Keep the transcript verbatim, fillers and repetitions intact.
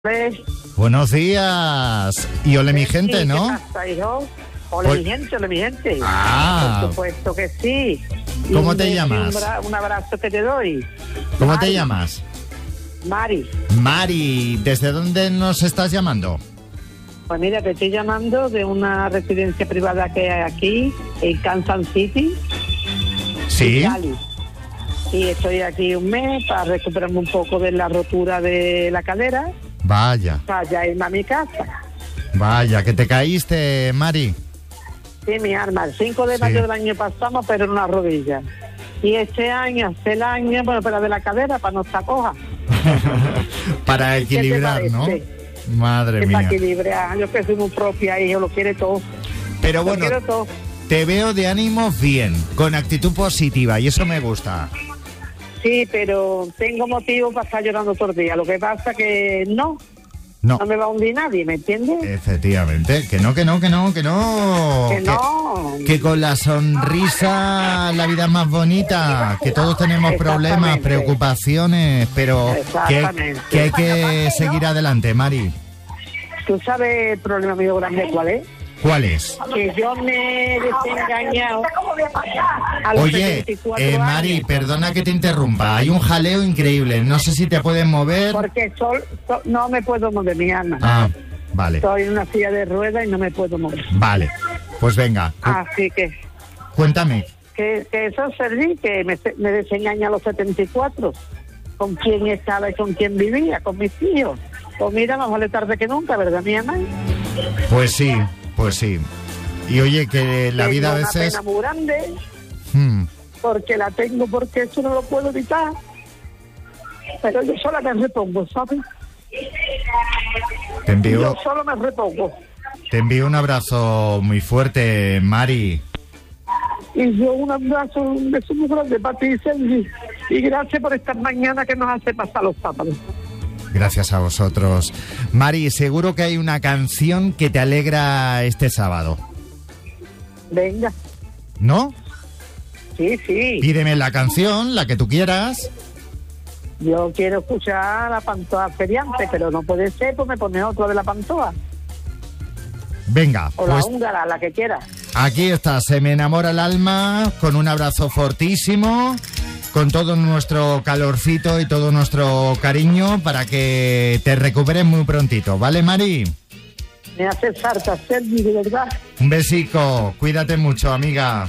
Pues, Buenos días. Y ole mi gente, sí, ¿no? ¿Qué pasa, hijo? Ole Pues- mi gente, ole mi gente. Ah. Por supuesto que sí. Y ¿Cómo un te beso y llamas? Un, bra- un abrazo que te doy. ¿Cómo Mari, te llamas? Mari. Mari, ¿desde dónde nos estás llamando? Pues mira, te estoy llamando de una residencia privada que hay aquí, en Kansas City, Sí. Cali. Y estoy aquí un mes para recuperarme un poco de la rotura de la cadera, Vaya, para ya irme a mi casa. vaya, que te caíste, Mari. Sí, mi arma, el cinco de Sí. mayo del año pasado, pero en una rodilla. Y este año, hace el año, bueno, pero de la cadera, para no estar coja. Para equilibrar, ¿no? parece? Madre Que para mía. equilibrar, yo que soy muy propia y yo lo quiere todo. Pero Lo bueno, quiero todo. te veo de ánimo bien, con actitud positiva, y eso me gusta. Sí, pero tengo motivo para estar llorando todo el día. Lo que pasa que no, No, no me va a hundir nadie, ¿me entiendes? efectivamente, que no, que no, que no, que no. que no. Que con la sonrisa la vida es más bonita, que todos tenemos problemas, Exactamente. preocupaciones, pero que, Exactamente. que hay que seguir adelante, Mari. ¿Tú sabes el problema mío grande cuál es? ¿Cuál es? Que yo me he desengañado a los Oye, setenta y cuatro eh, Mari, años. perdona que te interrumpa, hay un jaleo increíble, no sé si te puedes mover. Porque sol, sol- no me puedo mover, mi alma. Ah, vale, Estoy en una silla de ruedas y no me puedo mover. vale, pues venga, cu- Así que, cuéntame. que, que eso serví, que me, me desengañé a los setenta y cuatro. ¿Con quién estaba y con quién vivía? Con mis hijos. Pues mira, más vale tarde que nunca, ¿verdad, mi alma? Pues sí, pues sí. Y oye, que la Tengo vida a una veces... pena muy grande, Hmm, porque la tengo, porque eso no lo puedo evitar. Pero yo sola me repongo, ¿sabes? te envío... Yo solo me repongo. Te envío un abrazo muy fuerte, Mari. Y yo un abrazo, un beso muy grande para ti, Sergi. Y gracias por esta mañana que nos hace pasar los sábados. Gracias a vosotros. Mari, seguro que hay una canción que te alegra este sábado, Venga, ¿no? sí, sí. Pídeme la canción, la que tú quieras. Yo quiero escuchar la Pantoa feriante, pero no puede ser, pues me pone otra de la Pantoa. Venga, O pues la húngara, la que quiera. aquí está, Se me enamora el alma, con un abrazo fortísimo, con todo nuestro calorcito y todo nuestro cariño para que te recuperes muy prontito, ¿vale, Mari? Me hace falta, Sergi, de verdad. Un besico, cuídate mucho, amiga.